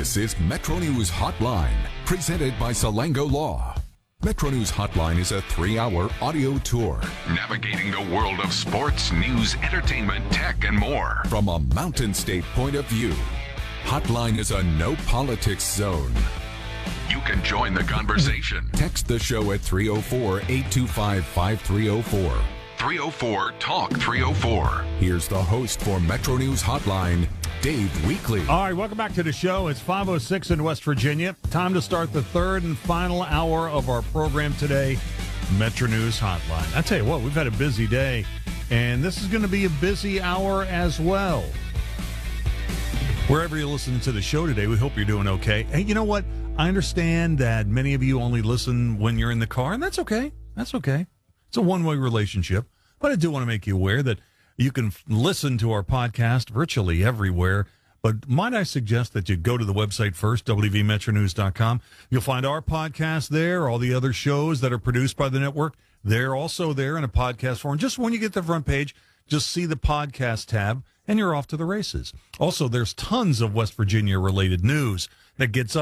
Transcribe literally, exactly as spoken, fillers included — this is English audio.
This is Metro News Hotline, presented by Salango Law. Metro News Hotline is a three-hour audio tour navigating the world of sports, news, entertainment, tech, and more from a Mountain State point of view. Hotline is a no-politics zone. You can join the conversation. Text the show at three oh four, eight two five, five three oh four. three oh four, talk three oh four. Here's the host for Metro News Hotline, Dave Weekley. All right, welcome back to the show. It's five oh six in West Virginia. Time to start the third and final hour of our program today, Metro News Hotline. I tell you what, we've had a busy day, and this is going to be a busy hour as well. Wherever you're listening to the show today, we hope you're doing okay. Hey, you know what? I understand that many of you only listen when you're in the car, and that's okay. That's okay. It's a one-way relationship. But I do want to make you aware that you can f- listen to our podcast virtually everywhere. But might I suggest that you go to the website first, w v metro news dot com. You'll find our podcast there, all the other shows that are produced by the network. They're also there in a podcast form. Just when you get to the front page, just see the podcast tab, and you're off to the races. Also, there's tons of West Virginia-related news that gets up